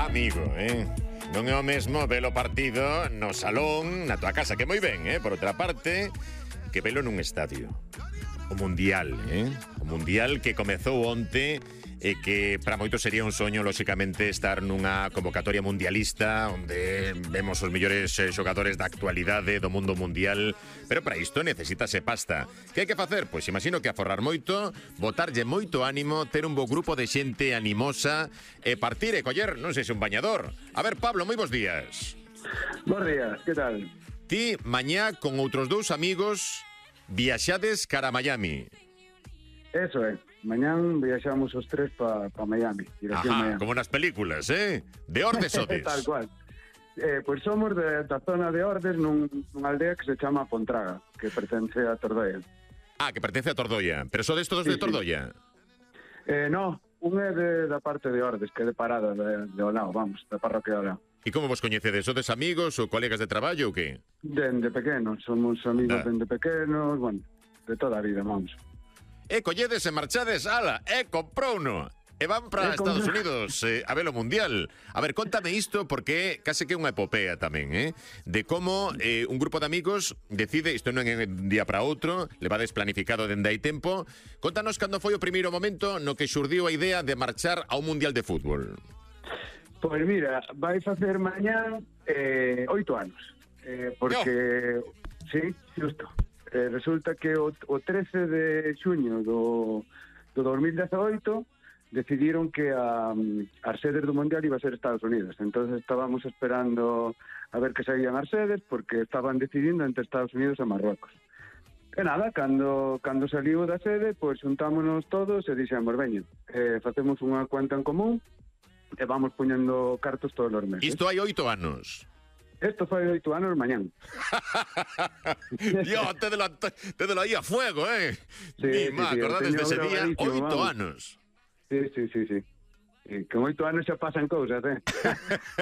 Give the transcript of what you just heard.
amigo, non é o mesmo velo partido no salón, na tua casa, que moi ben, por outra parte, que velo nun estadio. O Mundial, O Mundial que comezou onte e que para moitos sería un soño, lóxicamente, estar nunha convocatoria mundialista onde vemos os mellores xogadores da actualidade do mundo mundial, pero para isto necesítase pasta. Que hai que facer? Pois imagino que aforrar moito, botarlle moito ánimo, ter un bo grupo de xente animosa e partir e coller, non sei se un bañador. A ver, Pablo, moi bons días. Bos días, que tal? Ti, mañá, con outros dous amigos, viaxades cara a Miami. Eso é, mañán viaxamos os tres pa Miami, dirección Ajá, Miami. como nas películas, De Ordes sodes. Tal cual. Pois somos da zona de Ordes nunha aldea que se chama Pontraga, que pertence a Tordoia. Ah, que pertence a Tordoia. Pero sodes todos de Tordoia? No, un é da parte de Ordes, que é de Parada, de Olao, vamos, da parroquia de Olao. E como vos coñecedes? Sodes amigos ou colegas de traballo ou que? Dende pequenos, somos amigos dende pequenos, bueno, de toda a vida, vamos. E colledes e marchades, ala, comprou uno. E van para Estados Unidos a ver o Mundial. A ver, contame isto porque case que é unha epopea tamén, de como un grupo de amigos decide, isto non é un día para outro, levades planificado dende hai tempo. Contanos cando foi o primeiro momento no que xurdiu a idea de marchar a un Mundial de fútbol. Pois mira, vai facer mañán 8 anos, porque, sí, xusto. Resulta que o 13 de xuño do 2018 decidiron que as sedes do Mundial iba a ser Estados Unidos. Entonces estábamos esperando a ver que saían as sedes porque estaban decidindo entre Estados Unidos e Marruecos. E nada, cando saliu da sede, pois xuntámonos todos e dixemos, veño, facemos unha cuenta en común e vamos poñendo cartos todos os meses. Isto hai 8 anos. Isto foi 8 anos mañán. Dios, tédelo aí a fuego, Sí, Ni má, acordades dese día, 8 anos. Sí. Con 8 anos xa pasan cousas,